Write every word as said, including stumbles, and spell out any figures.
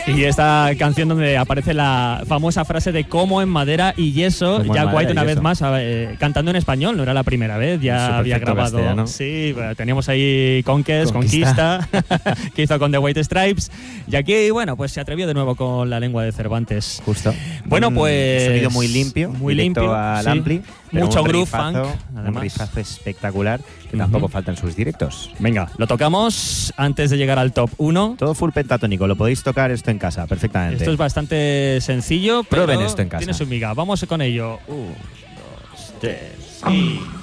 Y esta canción donde aparece la famosa frase de como en madera y yeso, Como en Jack madera White y una vez yeso. más eh, cantando en español, no era la primera vez, ya Su había perfecto grabado. castellano. Sí, bueno, teníamos ahí Conquest, Conquista. Conquista, que hizo con The White Stripes. Y aquí, bueno, pues se atrevió de nuevo con la lengua de Cervantes. Justo. Bueno, Un pues. sonido muy limpio, muy directo limpio, al sí. ampli. pero Mucho un groove rifazo, funk, un además. rifazo espectacular que Ujú. tampoco falta en sus directos. Venga, lo tocamos antes de llegar al top uno. Todo full pentatónico, lo podéis tocar esto en casa perfectamente. Esto es bastante sencillo, pero Prueben esto en casa. tiene su miga. Vamos con ello. Un, dos, tres y...